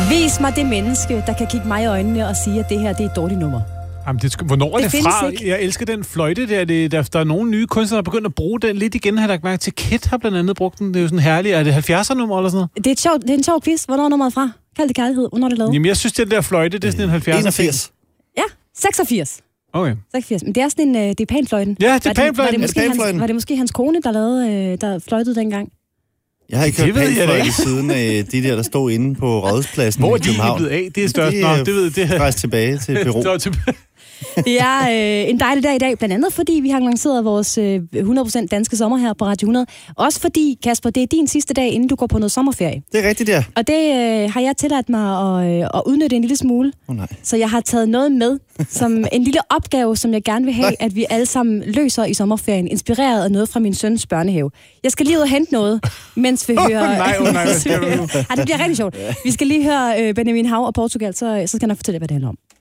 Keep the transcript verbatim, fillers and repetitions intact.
Vis mig det menneske, der kan kigge mig i øjnene og sige, at det her det er et dårligt nummer. Jamen, det, hvornår er det, det fra? Ikke. Jeg elsker den fløjte der. Det, der. Der er nogle nye kunstnere, der er begyndt at bruge den lidt igen. Har jeg lagt mærke til. Kit har blandt andet brugt den. Det er jo sådan herligt. Er det halvfjerdser-nummer eller sådan noget? Det er, et sjovt, det er en sjov quiz. Hvornår er nummeret fra? Kald det kærlighed. Hvornår er det lavet? Jamen, jeg synes, det der fløjte, det er sådan en halvfjerdser. enogfirs. Ja, seksogfirs. Okay. seksogfirs. Men det er sådan en, det er panfløjten. Ja, det er panfløjten. Var det, måske er det hans, var det måske hans kone, der lavede, der fløjtede dengang? Jeg har ikke det hørt panfløjte siden af de der, der stod inde på Rådhuspladsen i København. Hvor er de blevet af? Det er størst. Det er Nå, det ved det. Faktisk tilbage til Peru. Det er øh, en dejlig dag i dag, blandt andet fordi vi har lanceret vores øh, hundrede procent danske sommer her på Radio hundrede. Også fordi, Kasper, det er din sidste dag, inden du går på noget sommerferie. Det er rigtigt, ja. Og det øh, har jeg tilladt mig at, øh, at udnytte en lille smule. Oh, nej. Så jeg har taget noget med, som en lille opgave, som jeg gerne vil have, at vi alle sammen løser i sommerferien, inspireret af noget fra min søns børnehave. Jeg skal lige ud og hente noget, mens vi hører... Oh, nej, oh, nej, hvad skal vi nu? Ej, det bliver rigtig sjovt. Vi skal lige høre øh, Benjamin Hav og Portugal, så, så skal jeg nok fortælle, hvad det handler om.